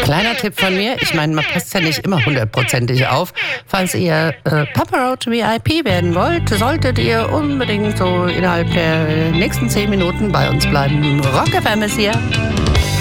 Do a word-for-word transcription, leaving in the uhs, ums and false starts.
Kleiner Tipp von mir, ich meine, man passt ja nicht immer hundertprozentig auf. Falls ihr äh, Papa Roach V I P werden wollt, solltet ihr unbedingt so innerhalb der nächsten zehn Minuten bei uns bleiben. Rock F M ist hier.